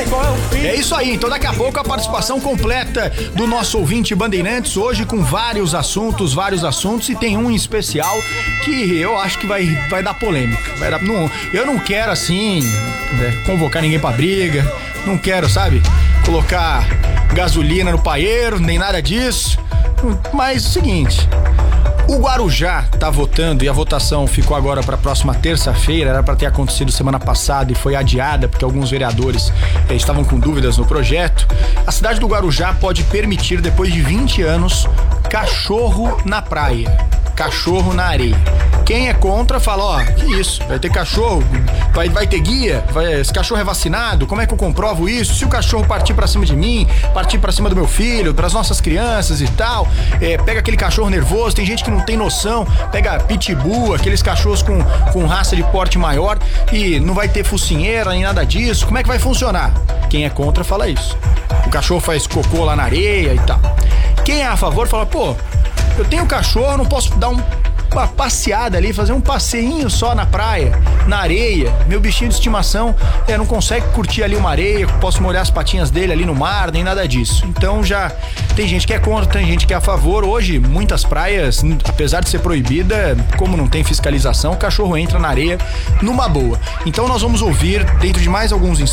É isso aí, então daqui a pouco a participação completa do nosso ouvinte Bandeirantes, hoje com vários assuntos, e tem um em especial que eu acho que vai dar polêmica. Eu não quero, assim, convocar ninguém pra briga, não quero, sabe, colocar gasolina no paeiro, nem nada disso, mas é o seguinte... O Guarujá tá votando e a votação ficou agora para a próxima terça-feira, era para ter acontecido semana passada e foi adiada porque alguns vereadores estavam com dúvidas no projeto. A cidade do Guarujá pode permitir, depois de 20 anos, cachorro na praia, cachorro na areia. Quem é contra fala, ó, que isso, vai ter cachorro, vai ter guia, esse cachorro é vacinado, como é que eu comprovo isso? Se o cachorro partir pra cima de mim, partir pra cima do meu filho, pras nossas crianças e tal, pega aquele cachorro nervoso, tem gente que não tem noção, pega pitbull, aqueles cachorros com raça de porte maior e não vai ter focinheira nem nada disso, como é que vai funcionar? Quem é contra fala isso. O cachorro faz cocô lá na areia e tal. Quem é a favor fala, pô, eu tenho cachorro, não posso dar uma passeada ali, fazer um passeinho só na praia, na areia. Meu bichinho de estimação não consegue curtir ali uma areia, posso molhar as patinhas dele ali no mar, nem nada disso. Então já tem gente que é contra, tem gente que é a favor. Hoje, muitas praias, apesar de ser proibida, como não tem fiscalização, o cachorro entra na areia numa boa. Então nós vamos ouvir, dentro de mais alguns instantes,